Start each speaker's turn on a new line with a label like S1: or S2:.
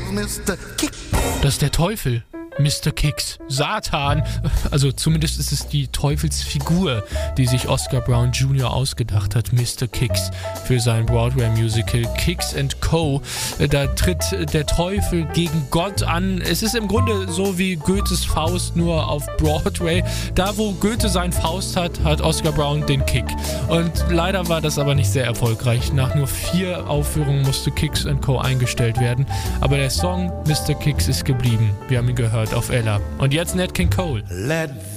S1: Mr. Kick.
S2: Das ist der Teufel. Mr. Kicks, Satan, also zumindest ist es die Teufelsfigur, die sich Oscar Brown Jr. ausgedacht hat, Mr. Kicks, für sein Broadway-Musical Kicks & Co. Da tritt der Teufel gegen Gott an. Es ist im Grunde so wie Goethes Faust, nur auf Broadway. Da, wo Goethe seinen Faust hat, hat Oscar Brown den Kick. Und leider war das aber nicht sehr erfolgreich. Nach nur 4 Aufführungen musste Kicks & Co. eingestellt werden. Aber der Song Mr. Kicks ist geblieben. Wir haben ihn gehört auf Ella. Und jetzt Nat King Cole.
S1: Let